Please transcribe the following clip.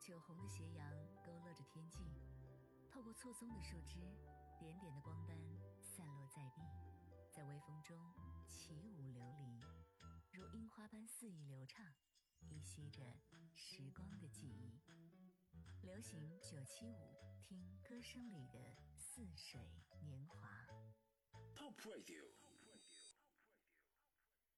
酒红的斜阳勾勒着天际，透过错综的树枝，点点的光斑散落在地，在微风中起舞流离，如樱花般肆意流畅，依稀着时光的记忆。流行975，听歌声里的似水年华。 Top Radio